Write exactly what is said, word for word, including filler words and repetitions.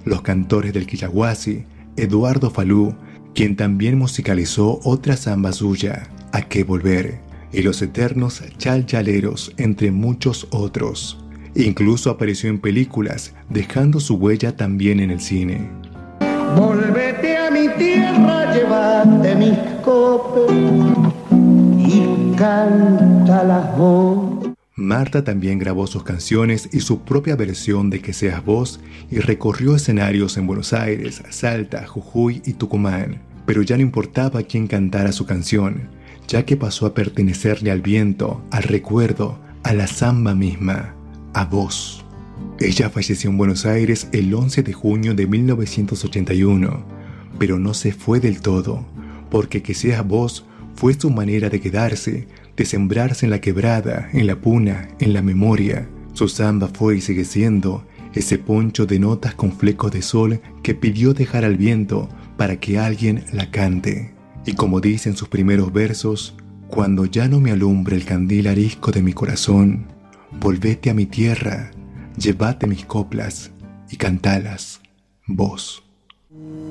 los cantores del Quillahuasi, Eduardo Falú, quien también musicalizó otra samba suya, ¿A qué volver?, y los eternos Chalchaleros, entre muchos otros. Incluso apareció en películas, dejando su huella también en el cine. Volvete a mi tierra, llévate mis copes y cántalas vos. Marta también grabó sus canciones y su propia versión de Que seas vos y recorrió escenarios en Buenos Aires, Salta, Jujuy y Tucumán. Pero ya no importaba quién cantara su canción, ya que pasó a pertenecerle al viento, al recuerdo, a la samba misma, a vos. Ella falleció en Buenos Aires el once de junio de mil novecientos ochenta y uno, pero no se fue del todo, porque Que seas vos fue su manera de quedarse, de sembrarse en la quebrada, en la puna, en la memoria. Su samba fue y sigue siendo ese poncho de notas con flecos de sol que pidió dejar al viento para que alguien la cante. Y como dice en sus primeros versos, cuando ya no me alumbre el candil arisco de mi corazón, volvete a mi tierra, llévate mis coplas y cantalas, vos.